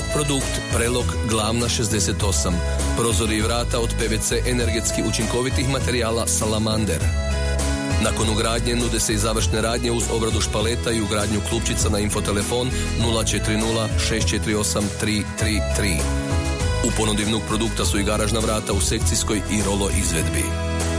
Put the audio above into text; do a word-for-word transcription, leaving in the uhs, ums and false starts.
produkt Prelog Glavna šezdeset osam. Prozori i vrata od P V C energetski učinkovitih materijala Salamander. Nakon ugradnje nude se i završne radnje uz obradu špaleta i ugradnju klupčica na infotelefon nula četiri nula šest četiri osam tri tri tri. U ponudi vnog produkta su i garažna vrata u sekcijskoj i rolo izvedbi.